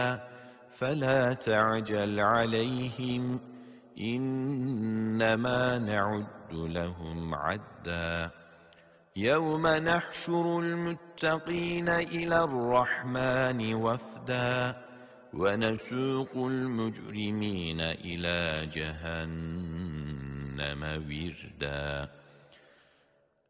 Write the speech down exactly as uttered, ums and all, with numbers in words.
فلا تعجل عليهم إنما نعد لهم عدا يوم نحشر المتقين إلى الرحمن وفدا ونسوق المجرمين إلى جهنم وردا